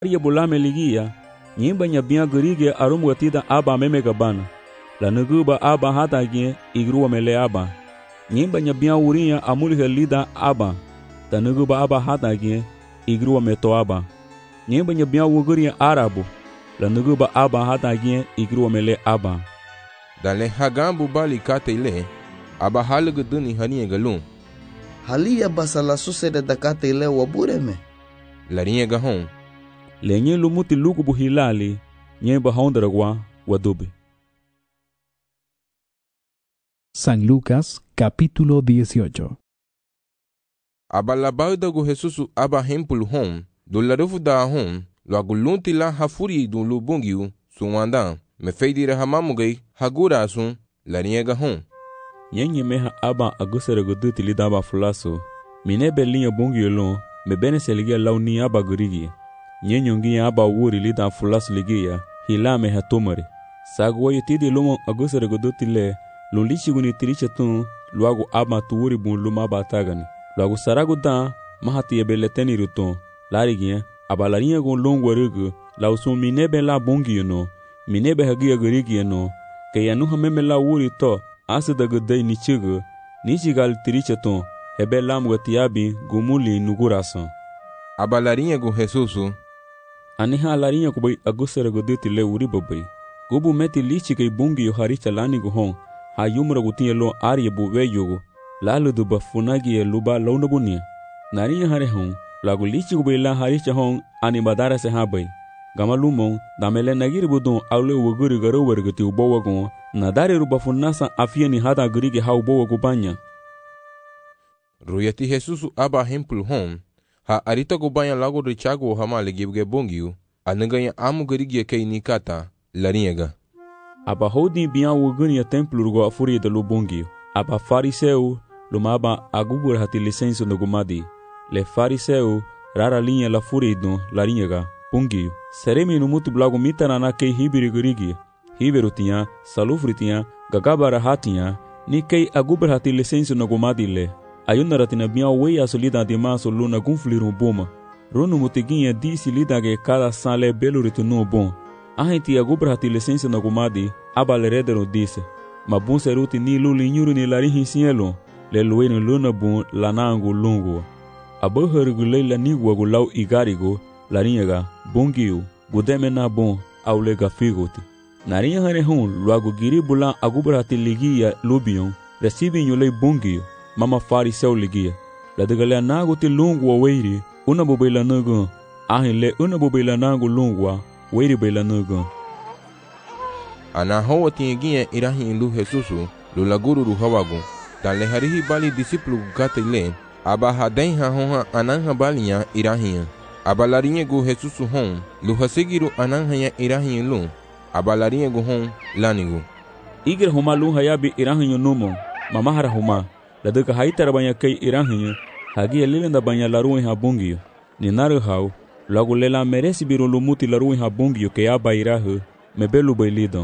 Ye bulame ligia, nyimba nyabia gerige arum gatida aba meme gabana. La nuguba aba hatagie igruwa mele aba. Nyimba nyabia uria amulhe lida aba. Ta nuguba aba hatagie igruwa meto aba. Nyimba nyabia wuguria arabu. La nuguba aba hatagie igruwa mele aba. Dale hagambu bali kate ile, aba halugu duni haniye galun. Halia basala susede da kate ile wabureme. Lariye gahon. Lenye lumuti lugubu hilali, nyemba hondragwa wadubi. San Lucas, capítulo 18. Aba labaudagu Jesusu aba hempulu hon, do larufu da hon, lo agulunti la hafuri do lubungiu, suwanda, me feidire hamamugai, hagura asun, lariye gahon. Yenye meha aba agusere guduti lidaba fulaso, minebe linye bungi yolon, me bene seligia launi aba gurigi. Nyenyongi aba wuri lida fulaso ligia, hilame hatomari. Sagwa yutidi lumo agusere guduti le, lulichi guni tiriche tun, luagu aba tuwuri bun luma aba tagani. Luagu saragu da, mahati yebeleteni ruton, larigia, aba larinye gun longwa rugu, lausun minebe la bungi yono, minebe hagia gurigi yono, ke yanuha meme la wuri to, asida gudai nichigu, nichigal tiriche ton, hebe lam gatiabi gumuli nugurasan. Aba larinye gu Jesusu, Aniha larinye kubai agusere guduti le uri babai. Gubu meti lichi kei bungi yo haricha lani guhon, ha yumra gutinye lo arye buwe yogo, lalu duba funagi ye luba launabunia. Narinye hare hon, lagu lichi kubai la haricha hon, ani badara se habai. Gama lumon, damele nagiri budon aule waguri garo wargati ubawa gon, nadare ruba funasa afia ni hada gurige ha ubawa gubanya. Ruyati Jesusu aba hempulu hon, ha arita gubanya lagu richagu hama legibge bungiu, anaganya amu gurige kei nikata, larinyega. Aba hodi biya wuguni ya templu rugo afuri de lubungi. Aba fariseu lumaba agubur hati lisenso nogumadi. Le fariseu rara linha la furi don larinhaga pungi. Seremi no mutu blago mitana na kei hibiri gurigi. Hiberu tinha, salufri tinha, gagabara hatinha, ni kei agubur hati lisenso nogumadi le. Ayunara tina biya wei asolida de maso luna gunfliru boma. Runu mutiginha disi lidage cada sale belo ritunu bom. Ahenti agubra hati licença na gumadi, abalerederon disse. Mabun seruti ni luli nyuru ni larihi sielo, le lueno luna bun lanangu lungu. Abuherigu leila nigwa gulau igarigo, larinhaga, bungiu, gudeme na bun, aulega figoti. Narinha hare hun, luagu giri bulan agubra hati ligia lubion, recibi nyulei bungiu, mama fariseu ligia. La degalea nagu ti lungu wa weiri, una bubela nugu, ahin le una bubela nagu lungua, weiri bela nugu. Ana hawa tinyegia irahi lu Jesusu, lu laguru ru hawagu, dan le harihi bali disiplu gata ile, aba hadenha honha ananha balinya irahi. Aba larinye gu Jesusu hon, lu hasigiru ananha ya irahi lu, aba larinye gu hon lanigu. Igir huma lu hayabi irahi numo, mamahara huma, ladaka haitara banya kei irahi, hagia lilenda banya laruin habungi, ni naru hau, lagu lela meresi biro lumuti laruin habungi ke aba irahu, mebelu bailidon.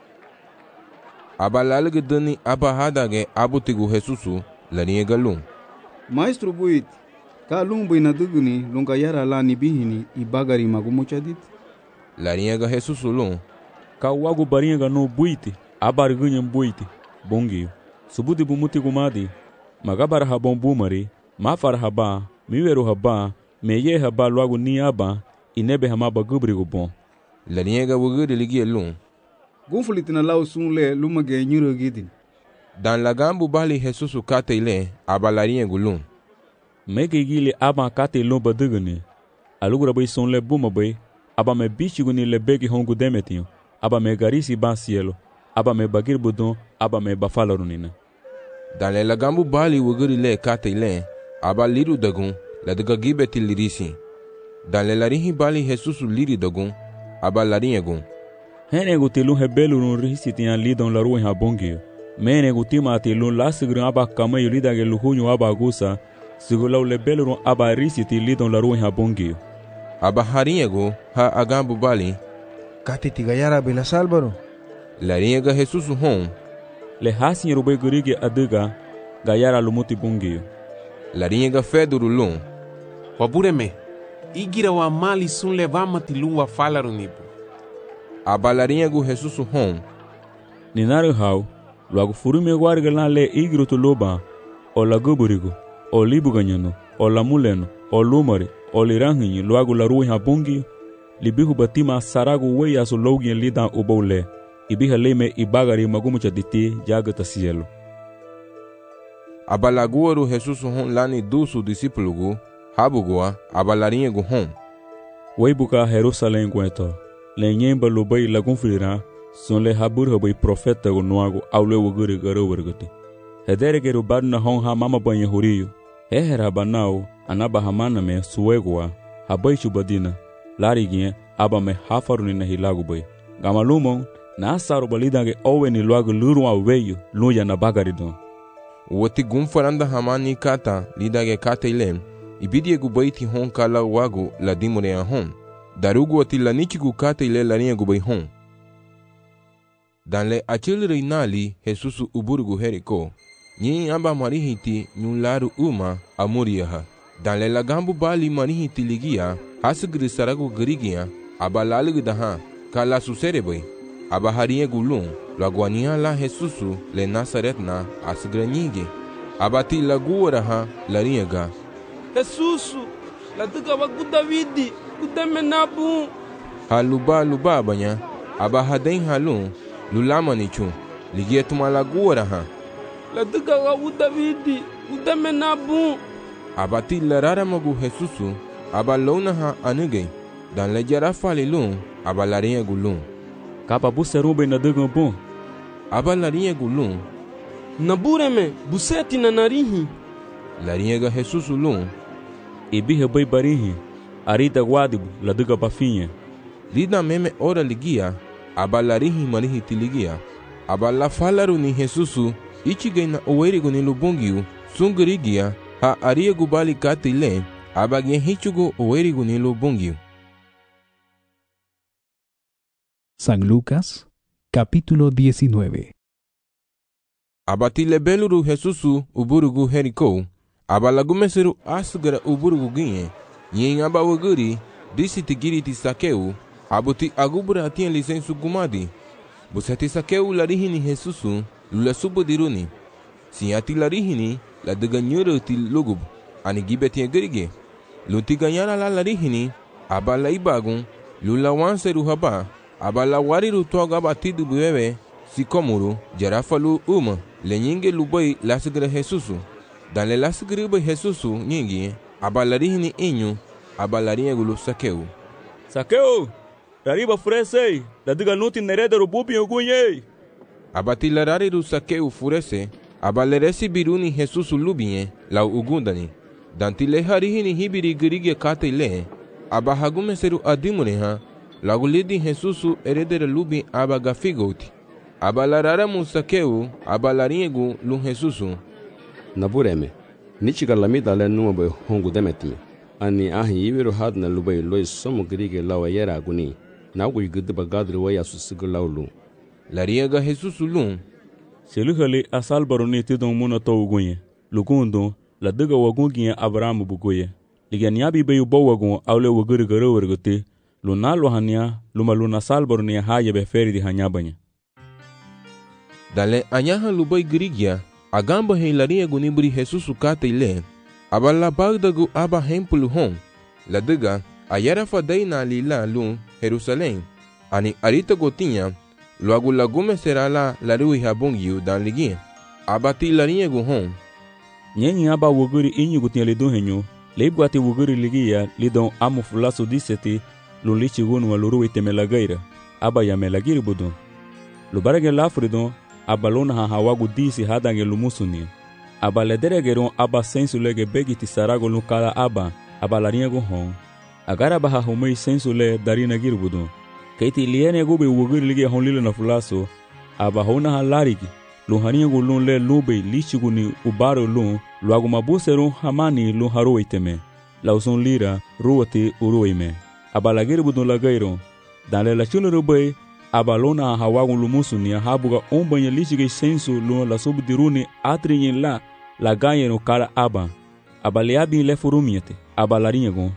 Aba lalige dani aba hadage abutigu Jesusu, larinye galun. Maestro buit, ka lumbu inaduguni lunga yara lani bihini ibagari magumuchadit. Larinye ga Jesusu lun. Ka wagu baringa no buiti, abar gunyam buiti, bungi. Subuti bumuti gumadi, magabar habon bumari, mafar haba, miweru haba, meye haba luagu ni aba, inebe hamaba gubri gubon. Larinye ga wuguri ligie lun. Gunfulitina lau sunle lumage nyuro gidin. Dan lagambu bali Jesusu kate ile, aba larinye gulun. Mege gili aba kate lomba duguni. Alugura bay sonle buma bay, aba me bichiguni le begi hongu demetinho, aba me garisi ba cielo, aba me bagir budon, aba me bafalarunina. Dan le lagambu bali wuguri le kate ile, aba liru dagun, la daga gibeti lirisi. Dan le larihi bali Jesusu liri dagun, aba larinye gun. Hene gutilun hebelu nun rihisi tiyan lidon la ruin habongi. Mene gutima atilun la sigrin aba kamayo lidage luhunyo aba gusa, sigulau lebelu nun aba risi ti lidon la ruin habongi. Aba harinyego ha agambu bali. Kati tigayara bela salbaro. Larinyega Jesusu hon. Le hasin rube gurige adiga, gayara lumuti bungi. Larinyega feduru lun. Wabureme. igira wa mali sun levar matilu wa falaru nipo. Abalarinha gu Jesus hom. Ninari hau, logo furume guarga na le igro to loba, o la guburigo, o libuganyano, o la muleno, o lumare, o liranhinho, logo la rua habungi, libihu batima sarago we aso login lida ubole, ibiha leme ibagari magumucha diti jagata cielo. Abalaguaru Jesus hom lani dusu discípulo gu, habugua, abalarinha gu hom. Weibuka Jerusalém gueto, lenyemba lubai lagunfrira, son le habur habai profeta gu nuago aule wuguri garo wargati. Hedere geru badna hon ha mama banye huriyo, hehera banao, anaba hamana me suegua, habai chubadina, larigien, aba me hafaruni na hilagu bai. Gamalumon, na asaru balidange owe ni luago lurua weyo, luya na bagaridon. Wati gumfaranda hamani kata, lidage kata ilem, ibidie gu baiti hon kala wagu la dimure a hon. Darugu wati la nichigu kata ile la rinha gu bai hon. Dan le achil reinali Jesus uburgu heriko, nyi amba marihiti nyularu uma amuriyaha. Dan le lagambu bali marihiti ligia, hasugri saragu garigia, aba lalig daha, kala susere bai. Aba harinha gulun, laguania la Jesusu le Nazaretna asgranyige. Aba ti laguaraha la rinha. Jesusu, la tuga wagu Davidi, kuteme nabu. Haluba luba banya, aba haden halun, lulama nichu, ligia tumalaguaraha. La tuga wagu Davidi, kuteme nabu. Aba ti la raramagu Jesusu, aba launaha anuge, dan le jarafa lilun, aba la rinha gulun. Kapa buserube na dugan bon. Aba la rinha gulun. Nabureme, buseti na narihi. La rinha ga Jesusu lun. Ibihe bai barihi, arita guadibu, la duga bafinha. Lida meme ora ligia, aba la rihi marihi tiligia. Aba la falaru ni Jesusu, ichige na oerigo ni lubungiu, sungurigia, ha ariego bali katile, aba gen hichugo oerigo ni lubungiu. San Lucas, capítulo 19. Abatile beluru Jesusu uburugu heriko, abalagumeseru asugara uburugu ginye, yin abawaguri, disiti giriti sakeu, abuti agubura atien lisensu gumadi, busati sakeu larihini Jesusu, lula subudiruni, siati larihini, la deganyuru ti lugub, anigibeti gerige, lunti ganyara la larihini, abala ibagun, lula wanseru haba, abala wariru toga batidu bebe, sikomuru, jarafalu lenyinge lubai lasgre Jesusu. Dan le lasgre bai Jesusu nyingi, abalarihini inyu, abalarinha gulu sakeu. Sakeu! Rariba furese, la diga nuti nereda rububi ogunye. Abati larariru sakeu furese, abaleresi biruni Jesusu lubinye, la ugundani. Danti le harihini hibiri gerige kate le, abahagumeseru adimureha, lagulidi Jesusu eredere lubi abagafigoti. Abalarara musakeu, abalaringu lun Jesusu. Nabureme, nichiga lamida le numabe hongu demetime. Ani ahi iwiru hadna lubai loi somo grige lawa yera aguni. Nagu yigdiba gadri waya susigu laulu. Lariega Jesusu lun. Seluhale asal baroni tidon muna to ugunye. Lugundo, la diga wagungiye Abrahamu bugoye. Liganiabi bayu bawagun aule waguri garo wargote. Lunalo hania, luna sal baroni haya beferi di hanyabanya. Dale anyaha lubai grigia, agamba heilaria gunibri Jesusu kata ile, abala bagdagu aba hempulu hon, la diga, ayara fadai na lila lun Jerusalém, ani arita gotinha, logo lagume será la rui habungiu dan ligia, abati larinha gu hon. Nyenyi aba wuguri inyu gutinha lidun henyo, leibguati wuguri ligia lidon amu fulaso diseti, lun lichi gunu waluru itemelagaira, aba yamelagiri budon. Lubarage lafridon, abalona hawagu disi hadange lumusuni. Abalederegeron aba sensulege begiti sarago lukala abalarinha gu hon. Agara baha humei sensule darina girbudun. Keiti liene gube wuguri lige honlile na fulaso, abahona halarigi, luharinha gu lun le lube lichigu ni ubaro lun, luagu mabuserun hamani lun haruwe iteme. Lausun lira, ruwati uruwe abalagiribudun lagairon, dan le lachulu rubei, abalona hawagun lumusuni habuga ombanya lichige sensu lu la subdiruni atrinyin la ganyen kala aba. Abaliabi le furumiete, abalarinyagon.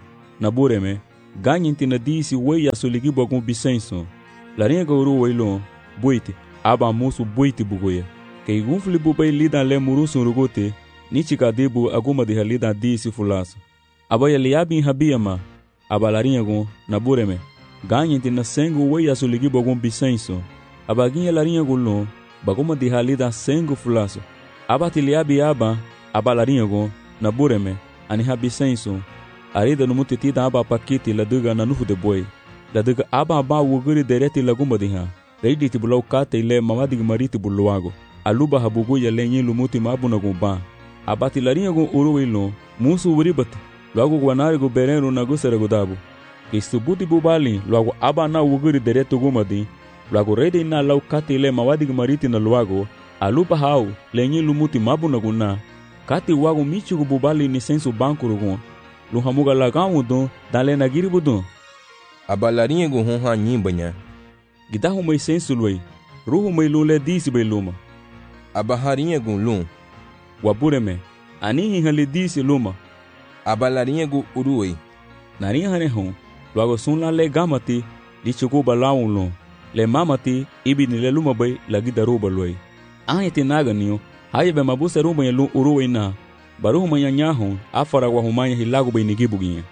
na bureme, ganhenti na disi wei asoligi bagum bisenso. Larinha gauru weilon, buite, aba musu buite bugoya. Kei gunfli bubai lidan le murusun rugote, nichika debu aguma de halida disi fulaso. Abaya liabin habiyama, aba larinha gun, na bureme, ganhenti na sengu wei asoligi bagum bisenso. Abaginha larinha gulon, baguma de halida sengu fulaso. Aba tiliabi aba larinha gun, na bureme, ani habisenso. Arida no mutetida aba pakiti la duga na nufu de boi. La duga aba wuguri dereti la gumba diha. Reidi tibulau kate ile mamadig mariti buluago. Aluba habugu ya lenye lumuti mabu na gumba. Abati larinha gun uruwilo, musu uribati. Luago guanari gu berenu na gusere gudabu. Kistubuti bubali, luago aba na wuguri dereti gumba di. Luago reidi na lau kate ile mamadig mariti na luago. Aluba hau, lenye lumuti mabu na guna. Kati wago michi gu bubali ni sensu banku rugun. Luhamuga lagamu don, dale na giri budon. Aba larinha gu honha nyimbanya. Gidahu mai sensu luei, ruhu mai lule disi bai luma. Aba harinha gu lum. Wabureme, anihi hali disi luma. Aba larinha gu uruei. Narinha hane hon, luago sun la le gamati, li chuku balaun lum. Le mamati, ibi ni le luma bai lagi daruba luei. Anye te naga niyo, haye be mabuse rumba lu uruei na. Baruhu manyanyahon, afara wahumanya hilago bai nigibuginha.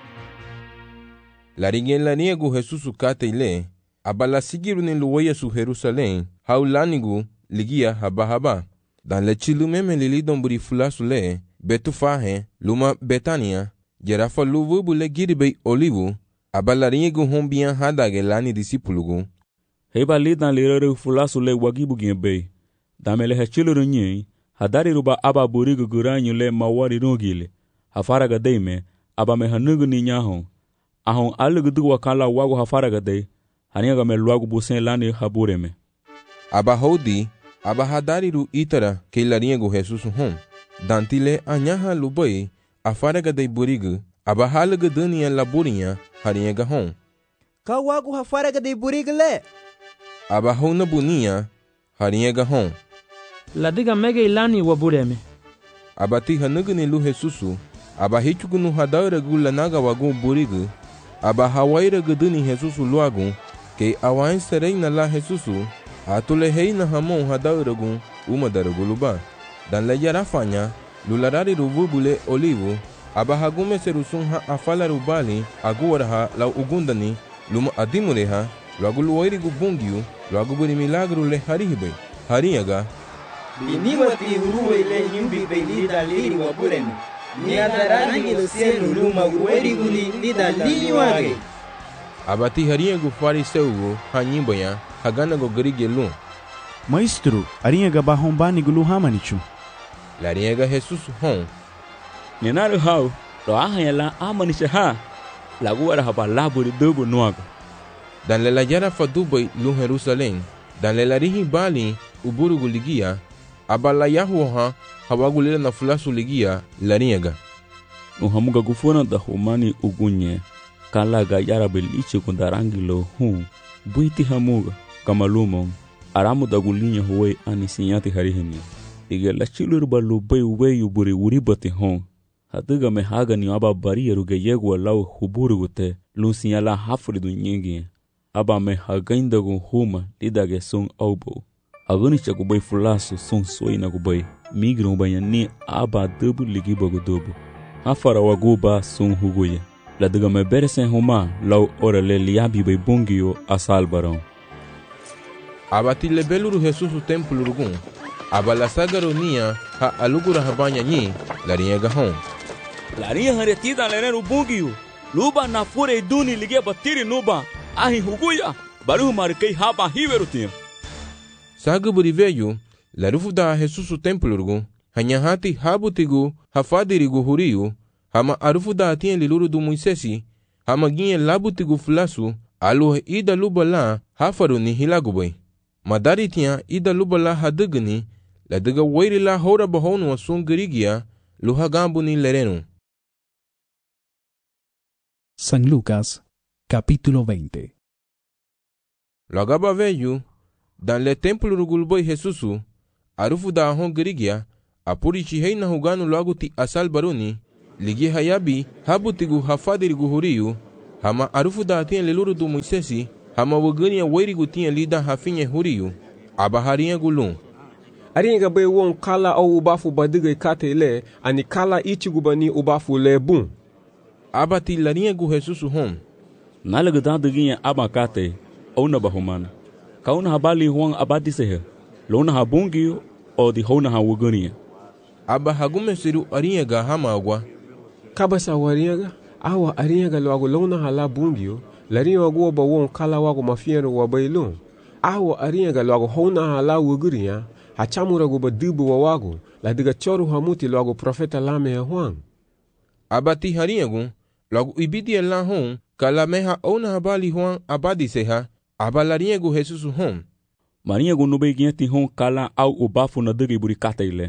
Larinha gu Jesus kate ile, abala sigiru ni luwaya su Jerusalém, haulanigu ligia haba. Dan le chilu meme lilidon buri fulasu le, betufahe, luma Betania, jerafa luvubu le giribei olivu, abalarinha gu hombian hadage lani disipulugu. Heba lidan lirere fulasu le wagibuginha bei. Damele hechilu runye, hadari ruba aba burigu guranyu le mawari rungile. Hafaraga deime, aba me hanugu ni nyahon. Ahon alugu dugu wakala wago hafaraga de, haniaga me luagu busen lani habureme. Aba hodi, aba hadari ru itara ke larinha gu Jesus hon. Dantile anyaha lubai, afaraga de burigu, aba halugu dania laburinha, harinha hon. Ka wago hafaraga de burigu le. Aba hona buninha, harinha hon. La diga mega ilani wabureme. Abati hanugu ni lu Jesusu, aba hichugu nu hadaira gu lanaga wagu burigu, aba hawaira guduni Jesusu luagu, ke awain serei na la Jesusu, atule hei na hamon hadaira gu umadara guluba. Dan le yarafanya, lularari rububule olivu, aba hagume serusun ha afala rubali, aguwaraha la ugundani, luma adimureha, luagu luwairi gu bungiu, luagu buri milagru le harihibe, hariyaga, Biniwati uruwe le nyumbi be lida liri wabureme. Ni atarangi lo selu luma uweri guli lida liri wage. Abati harinha gu fariseu gu hanyimbanya, hagana gu grige lum. Maestro, arinha ga bahombani gu luhamanichu. Larinha ga Jesus hon. Nenaru hau, lo ahanya la amanisha ha. Lagu ara haba laburi dubu nuaga. Dan le la yara fa dubai lu Jerusalém, dan le la rihi bali uburu gu ligia, abala yahuha hawagulila na fulasu ligia larinha. Nuhamuga gufuna da humani ugunye, kalaga yara beliche kundarangilo buiti hamuga, kamalumon, aramu da gulinha huwe anisinyati harihini. Iga la chilur balu bai weyu buri uribati hon. Hatuga me haga ni aba bari ruge yegu lau huburu gute, lusinyala hafri du nyingi. Aba me hagainda gu huma lidage sung aubo. Aguni chaku bai fulasu sung soina gu bai. Migru bayani aba dubu ligiba gu dubu. Hafara waguba sung huguye. La duga me beresen huma lau ora le liabi bai bungio asal barão. Abati le beluru Jesus o templo rugun. Aba la sagaronia ha alugura habanya nyi larinha gahon. Larinha haretida leneru bungio. Luba na fure duni ligia batiri nuba. Ahi huguya baru markei haba hiverutinha. Saga buriveyu la rufuda Jesus o templo rugun. Hanyahati habutigu hafadirigu huriu. Hama arufuda atinha liluru du Moisesi. Hama ginha labutigu fulasu. Aluhe ida luba la hafaruni hilagubai. Madari tinha ida luba la hadugani. La duga wairi la hora bahonu wa sungirigia. Luhagambu ni lerenu. San Lucas, capítulo 20. Lagaba veyu, dan le templo rugulboi Jesusu, arufu da ahon girigia, apuri chihei na huganu lagu ti asal baruni, Ligi hayabi habutigu hafadirigu huriyu hama arufu da tien leluru du Moisesi hama wagania wairigu tien lida hafinye huriyu aba haringa gulun. Aringa bay won kala au ubafu badiga kate le ani kala ichigu bani ubafu le bun. Aba ti laringa gu Jesusu hom. Nalaga da diginya aba kate ona bahumana. Kauna habali huang abadi sehe. Lona habungi o di hona ha wagania. Aba hagume siru aringa hama agwa. Kabasa waringa awa aringa lwago lona hala bungio laringa wago ba won kala wago mafiero wa bailon. Awa aringa lwago hona hala wagania. Hachamura go badibu wa wago la diga choru hamuti lwago profeta lame ya huang. Abati haringa lagu ibidi la hon kala meha ona habali huang abadi seha abalaringa gu Jesusu hom. Marinha gu nube ginti hon kala au ubafu na digi buri kata ile.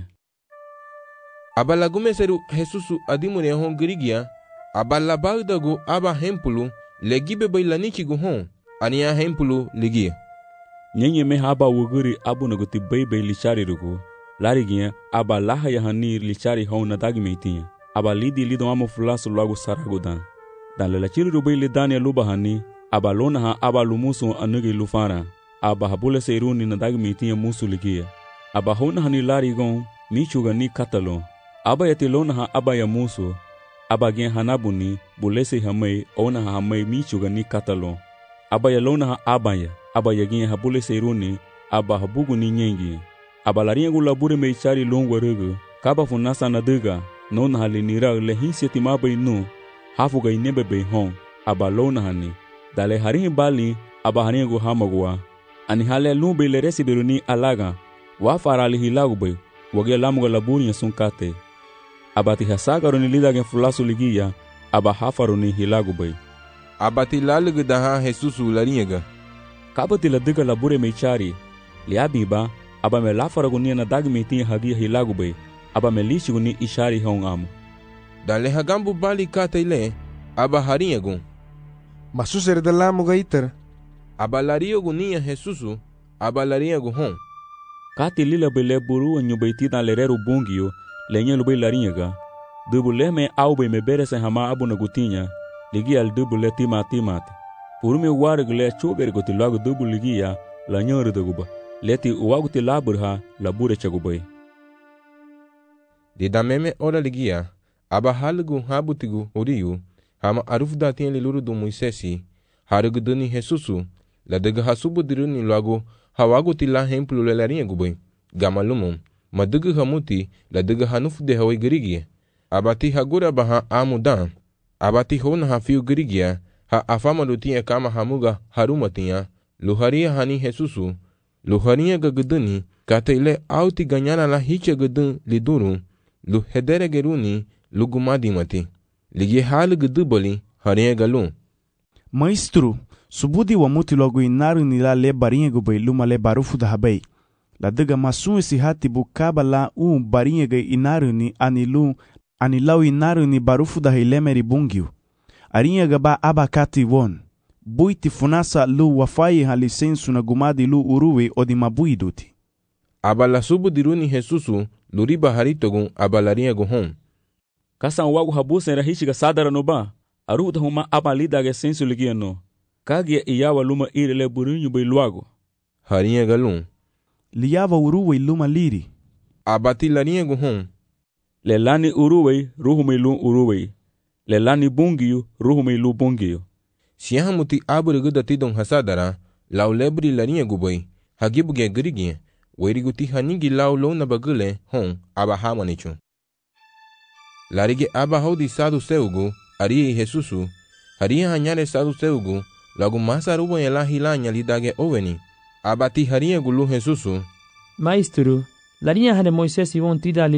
Abalagume seru Jesusu adimune hon girigia abalabagda gu aba hempulu legibe bailanichi gu hon ania hempulu ligia. Nyenye meha aba wuguri abu na guti bebe lichari rugu. Larigia aba laha ya hani lichari hon na dagi meitinha. Aba lidi lido amo fulasu lagu saragudan. Dan lelachiri rubai lidani ya luba hani aba lona ha aba lumusu anugi lufara. Aba habule seiruni na dagi meitinha musu ligia. Aba hona hani larigon michuga ni katalo. Aba yati lona ha aba ya musu. Aba gen hanabuni bulese hamay ona ha hamay michuga ni katalo. Aba ya lona ha aba ya. Aba ya gen habule seiruni aba habugu ni nyengi. Aba laringa gu labure meichari longwa rugu. Kaba funasa na diga. Nona hali nira le hinseti mabai nu. Hafu ga inebe bei hon. Aba lona hani. Dale haringi bali aba haringa gu hamagwa. Ani hale lumbe le resi beruni alaga. Wafara ali hilagu bei. Wage lamuga labuni ya sunkate. Abati hasagaruni lida gen fulasu ligia. Aba hafaruni hilagu bei. Abati lalugu daha Jesusu laringa. Kabati la diga labure meichari. Liabiba aba me lafaragunia na dagi meitinha hagia hilagu bei. Aba me lishiguni ishari hon amu. Dale hagambu bali kata ile aba haringa gun. Masusere da lamuga iter. Aba lario gunia Jesusu aba laringa gun hon. Kati lila bele buru nyubaiti dan lereru bungio lenye lube laringa. Dubule me aube me berese hama abu na gutinya ligi al dubule timati. Purume wargle chogere goti lagu dubu ligia la nyoru daguba. Leti uwaguti laburha labure chagubai. Di dameme ora ligia aba halgu habutigu uriyu hama arufda tien liluru du Moisesi harugu duni Jesusu la daga hasubu diruni lagu hawaguti la hemplu le laringa gubai gamalumum madugu hamuti la daga hanufu de hawai girigia abati hagura baha amudan abati hona hafiu girigia ha afamadu tia kama hamuga harumatia luharia hani Jesusu luharia gaguduni kata ile auti ganyana la hiche gudun liduru lu hedere geruni lugumadi mati ligi hal guduboli haria galu. Maestro, subudi wa muti logo inaru ni la le barinha gubei luma le barufu da habei. La diga masun esi hati bukaba la barinha ge inaru ni anilau inaru ni barufu da hilemeri bungiu. Arinha gaba abakati won. Buiti funasa lu wafai halisensu na gumadi lu uruwe odi mabuiduti. Abala subu diruni Jesusu luriba haritogun abalarinha guhon. Kasan wagu habuse era hishiga sadara no ba. Aruta huma abalida ge sensu ligia no. Kagia iyawa luma irele burinyu bei luago. Harinha galun. Liava uruwe luma liri. Abati larinha guhon. Lelani uruwe ruhume lu uruwe. Lelani bungiyu ruhume lu bungiyu. Siyahamuti aburigu tidon hasadara lau lebri larinha gubai hagibuge girigia. Wairiguti hanigi lau lona bagule hon aba hamanichu. Larige aba hodi sadu seugu arie Jesusu haria hanyare sadu seugu lagu masa rubo ya la hilanya lidage oveni. Abati haria gulu Jesusu. Maestro, larinha hane Moisés ivon tida